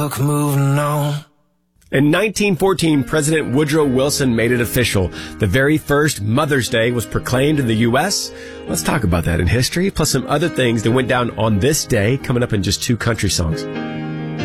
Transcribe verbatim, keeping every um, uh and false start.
book, moving on. In nineteen fourteen, President Woodrow Wilson made it official. The very first Mother's Day was proclaimed in the U S Let's talk about that in history, plus some other things that went down on this day, coming up in just two country songs.